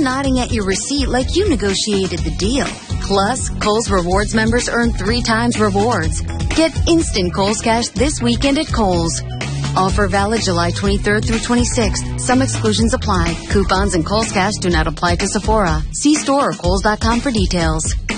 nodding at your receipt like you negotiated the deal. Plus, Kohl's Rewards members earn 3 times rewards. Get instant Kohl's Cash this weekend at Kohl's. Offer valid July 23rd through 26th. Some exclusions apply. Coupons and Kohl's Cash do not apply to Sephora. See store or Kohls.com for details.